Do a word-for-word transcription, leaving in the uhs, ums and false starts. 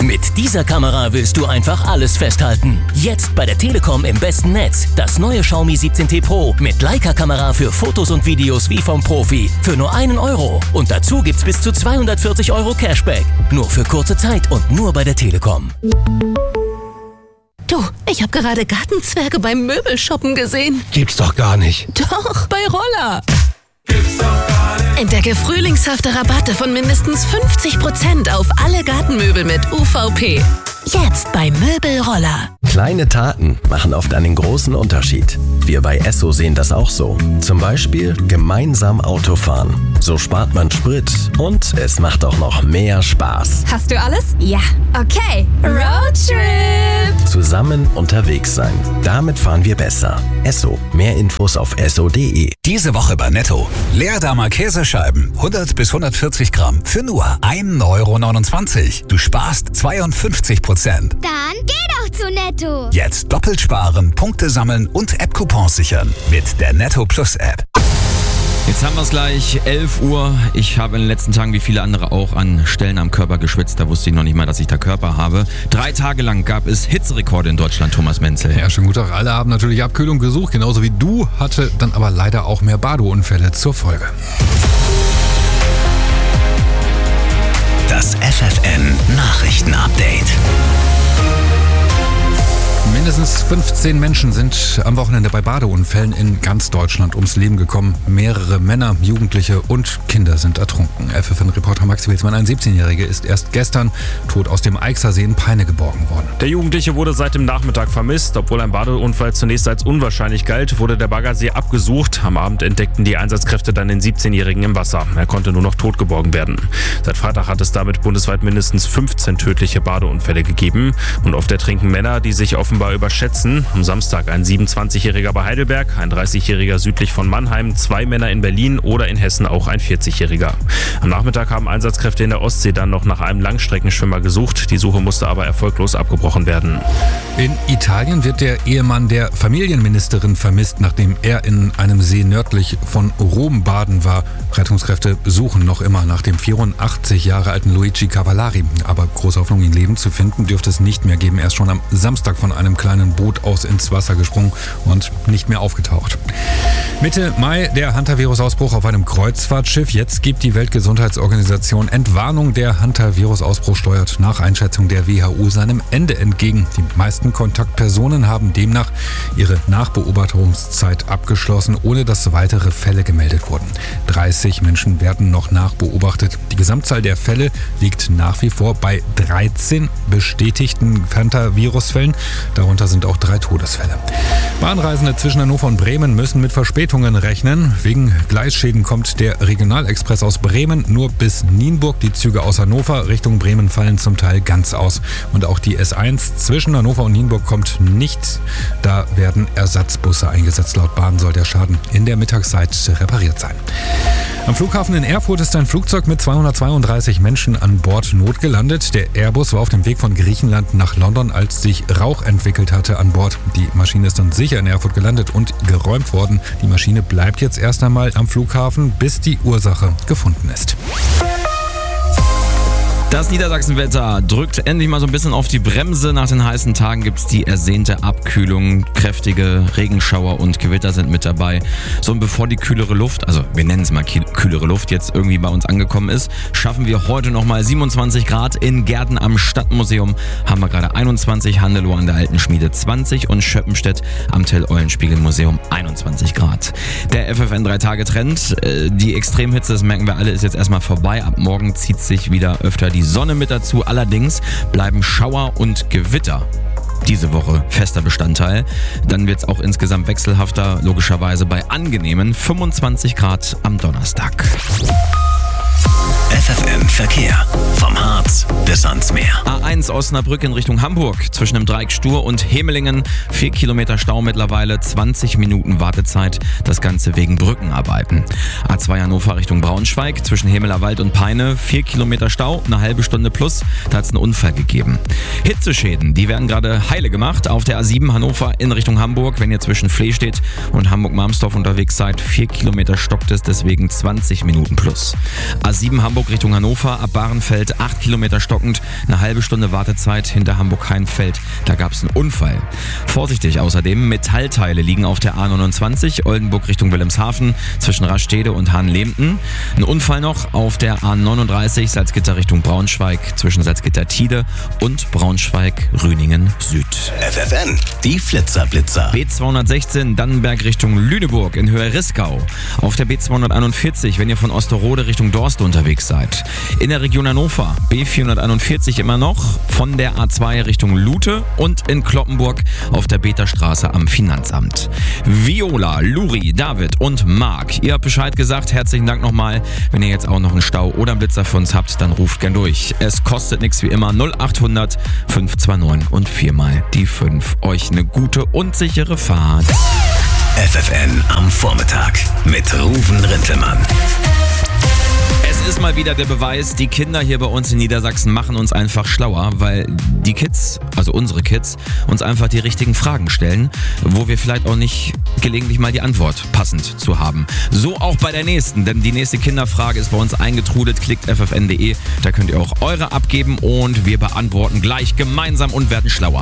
Mit dieser Kamera willst du einfach alles festhalten. Jetzt bei der Telekom im besten Netz. Das neue Xiaomi siebzehn T Pro mit Leica-Kamera für Fotos und Videos wie vom Profi. Für nur einen Euro. Und dazu gibt's bis zu zweihundertvierzig Euro Cashback. Nur für kurze Zeit und nur bei der Telekom. Du, ich habe gerade Gartenzwerge beim Möbelshoppen gesehen. Gibt's doch gar nicht. Doch, bei Roller. Gibt's doch gar nicht. Entdecke frühlingshafte Rabatte von mindestens fünfzig Prozent auf alle Gartenmöbel mit U V P. Jetzt bei Möbelroller. Kleine Taten machen oft einen großen Unterschied. Wir bei Esso sehen das auch so. Zum Beispiel gemeinsam Autofahren. So spart man Sprit und es macht auch noch mehr Spaß. Hast du alles? Ja. Okay. Roadtrip. Zusammen unterwegs sein. Damit fahren wir besser. Esso. Mehr Infos auf esso punkt de. Diese Woche bei Netto. Leerdammer Käsescheiben. hundert bis hundertvierzig Gramm. Für nur ein Euro neunundzwanzig. Du sparst zweiundfünfzig Prozent. Dann geh doch zu Netto. Jetzt doppelt sparen, Punkte sammeln und App-Coupons sichern. Mit der Netto Plus App. Jetzt haben wir es gleich, elf Uhr. Ich habe in den letzten Tagen, wie viele andere auch, an Stellen am Körper geschwitzt. Da wusste ich noch nicht mal, dass ich da Körper habe. Drei Tage lang gab es Hitzerekorde in Deutschland, Thomas Menzel. Ja, schönen guten Tag. Alle haben natürlich Abkühlung gesucht, genauso wie du, hatte dann aber leider auch mehr Badeunfälle zur Folge. Das F F N Nachrichten-Update. Mindestens fünfzehn Menschen sind am Wochenende bei Badeunfällen in ganz Deutschland ums Leben gekommen. Mehrere Männer, Jugendliche und Kinder sind ertrunken. F F N-Reporter Max Wilsmann, ein siebzehnjähriger, ist erst gestern tot aus dem Eichsersee in Peine geborgen worden. Der Jugendliche wurde seit dem Nachmittag vermisst. Obwohl ein Badeunfall zunächst als unwahrscheinlich galt, wurde der Baggersee abgesucht. Am Abend entdeckten die Einsatzkräfte dann den siebzehnjährigen im Wasser. Er konnte nur noch tot geborgen werden. Seit Freitag hat es damit bundesweit mindestens fünfzehn tödliche Badeunfälle gegeben. Und oft ertrinken Männer, die sich offenbar überschätzen. Am Samstag ein siebenundzwanzigjähriger bei Heidelberg, ein dreißigjähriger südlich von Mannheim, zwei Männer in Berlin oder in Hessen auch ein vierzigjähriger. Am Nachmittag haben Einsatzkräfte in der Ostsee dann noch nach einem Langstreckenschwimmer gesucht. Die Suche musste aber erfolglos abgebrochen werden. In Italien wird der Ehemann der Familienministerin vermisst, nachdem er in einem See nördlich von Rom baden war. Rettungskräfte suchen noch immer nach dem vierundachtzig Jahre alten Luigi Cavallari. Aber große Hoffnung, ihn lebend zu finden, dürfte es nicht mehr geben. Er ist schon am Samstag von einem kleinen Boot aus ins Wasser gesprungen und nicht mehr aufgetaucht. Mitte Mai der Hantavirus-Ausbruch auf einem Kreuzfahrtschiff. Jetzt gibt die Weltgesundheitsorganisation Entwarnung. Der Hantavirus-Ausbruch steuert nach Einschätzung der W H O seinem Ende entgegen. Die meisten Kontaktpersonen haben demnach ihre Nachbeobachtungszeit abgeschlossen, ohne dass weitere Fälle gemeldet wurden. dreißig Menschen werden noch nachbeobachtet. Die Gesamtzahl der Fälle liegt nach wie vor bei dreizehn bestätigten Hantavirus-Fällen. Darunter sind auch drei Todesfälle. Bahnreisende zwischen Hannover und Bremen müssen mit Verspätungen rechnen. Wegen Gleisschäden kommt der Regionalexpress aus Bremen nur bis Nienburg. Die Züge aus Hannover Richtung Bremen fallen zum Teil ganz aus. Und auch die S eins zwischen Hannover und Nienburg kommt nicht. Da werden Ersatzbusse eingesetzt. Laut Bahn soll der Schaden in der Mittagszeit repariert sein. Am Flughafen in Erfurt ist ein Flugzeug mit zweihundertzweiunddreißig Menschen an Bord notgelandet. Der Airbus war auf dem Weg von Griechenland nach London, als sich Rauch entwickelt hatte an Bord. Die Maschine ist dann sicher in Erfurt gelandet und geräumt worden. Die Maschine bleibt jetzt erst einmal am Flughafen, bis die Ursache gefunden ist. Das Niedersachsenwetter drückt endlich mal so ein bisschen auf die Bremse. Nach den heißen Tagen gibt es die ersehnte Abkühlung. Kräftige Regenschauer und Gewitter sind mit dabei. So, und bevor die kühlere Luft, also wir nennen es mal kühlere Luft, jetzt irgendwie bei uns angekommen ist, schaffen wir heute nochmal siebenundzwanzig Grad. In Gärten am Stadtmuseum haben wir gerade einundzwanzig, Handelow an der Alten Schmiede zwanzig und Schöppenstedt am Tell-Eulenspiegel-Museum einundzwanzig Grad. Der F F N drei Tage Trend, die Extremhitze, das merken wir alle, ist jetzt erstmal vorbei. Ab morgen zieht sich wieder öfter die Die Sonne mit dazu, allerdings bleiben Schauer und Gewitter diese Woche fester Bestandteil. Dann wird es auch insgesamt wechselhafter, logischerweise bei angenehmen fünfundzwanzig Grad am Donnerstag. F F N Verkehr. Vom Harz bis ans Meer. A eins Osnabrück in Richtung Hamburg. Zwischen dem Dreieck Stur und Hemelingen. Vier Kilometer Stau mittlerweile. zwanzig Minuten Wartezeit. Das Ganze wegen Brückenarbeiten. A zwei Hannover Richtung Braunschweig. Zwischen Hemelerwald und Peine. Vier Kilometer Stau. Eine halbe Stunde plus. Da hat es einen Unfall gegeben. Hitzeschäden. Die werden gerade heile gemacht. Auf der A sieben Hannover in Richtung Hamburg. Wenn ihr zwischen Flehstedt und Hamburg-Marmsdorf unterwegs seid. Vier Kilometer stockt es. Deswegen zwanzig Minuten plus. A sieben Hamburg Richtung Hannover, ab Bahrenfeld acht Kilometer stockend, eine halbe Stunde Wartezeit. Wartezeit hinter Hamburg-Heinfeld. Da gab es einen Unfall. Vorsichtig außerdem, Metallteile liegen auf der A neunundzwanzig, Oldenburg Richtung Wilhelmshaven, zwischen Rastede und Hahnlehmten. Ein Unfall noch auf der A neununddreißig, Salzgitter Richtung Braunschweig, zwischen Salzgitter-Tide und Braunschweig-Rüningen Süd. F F N, die Flitzer-Blitzer. B zweihundertsechzehn, Dannenberg Richtung Lüneburg in Höhe Riskau. Auf der B zweihunderteinundvierzig, wenn ihr von Osterode Richtung Dorst unterwegs seid. In der Region Hannover, B vierhunderteinundvierzig immer noch, von der A zwei Richtung Lute und in Kloppenburg auf der Beterstraße am Finanzamt. Viola, Luri, David und Marc, ihr habt Bescheid gesagt, herzlichen Dank nochmal. Wenn ihr jetzt auch noch einen Stau oder einen Blitzer für uns habt, dann ruft gern durch. Es kostet nichts wie immer null achthundert fünf zwei neun und viermal die fünf. Euch eine gute und sichere Fahrt. F F N am Vormittag mit Ruven Rintelmann. Es ist mal wieder der Beweis, die Kinder hier bei uns in Niedersachsen machen uns einfach schlauer, weil die Kids, also unsere Kids, uns einfach die richtigen Fragen stellen, wo wir vielleicht auch nicht gelegentlich mal die Antwort passend zu haben. So auch bei der nächsten, denn die nächste Kinderfrage ist bei uns eingetrudelt. Klickt f f n punkt d e, da könnt ihr auch eure abgeben und wir beantworten gleich gemeinsam und werden schlauer.